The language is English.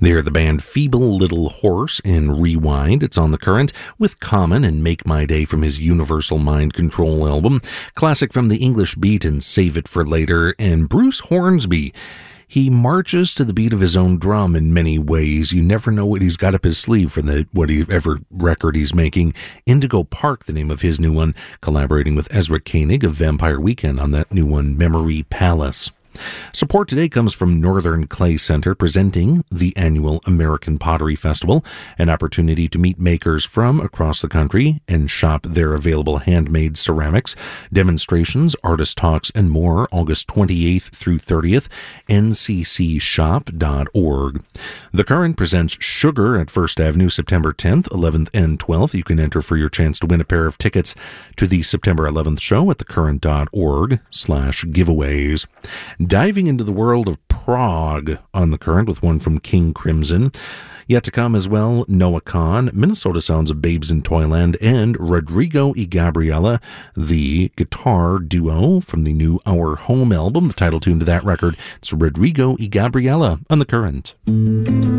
They're the band Feeble Little Horse in Rewind. It's on The Current with Common and Make My Day from his Universal Mind Control album. Classic from the English Beat and Save It for Later. And Bruce Hornsby. He marches to the beat of his own drum in many ways. You never know what he's got up his sleeve for whatever record he's making. Indigo Park, the name of his new one, collaborating with Ezra Koenig of Vampire Weekend on that new one, Memory Palace. Support today comes from Northern Clay Center, presenting the annual American Pottery Festival, an opportunity to meet makers from across the country and shop their available handmade ceramics, demonstrations, artist talks, and more, August 28th through 30th, nccshop.org. The Current presents Sugar at First Avenue, September 10th, 11th, and 12th. You can enter for your chance to win a pair of tickets to the September 11th show at thecurrent.org/giveaways. Diving into the world of prog on The Current with one from King Crimson. Yet to come as well, Noah Kahn, Minnesota Sounds of Babes in Toyland, and Rodrigo y Gabriela, the guitar duo from the new Our Home album. The title tune to that record, it's Rodrigo y Gabriela on The Current.